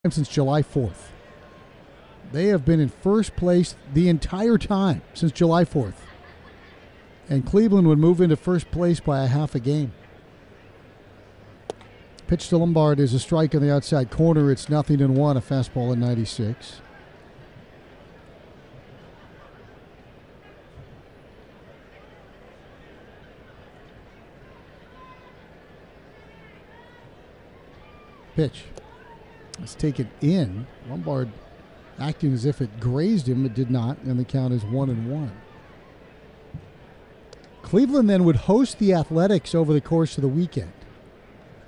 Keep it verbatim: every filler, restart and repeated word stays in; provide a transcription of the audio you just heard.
since July fourth. They have been in first place the entire time since July fourth. And Cleveland would move into first place by a half a game. Pitch to Lombard is a strike on the outside corner. It's nothing and one, a fastball at ninety-six. Pitch. It's taken in. Lombard acting as if it grazed him. It did not, and the count is one and one. Cleveland then would host the Athletics over the course of the weekend.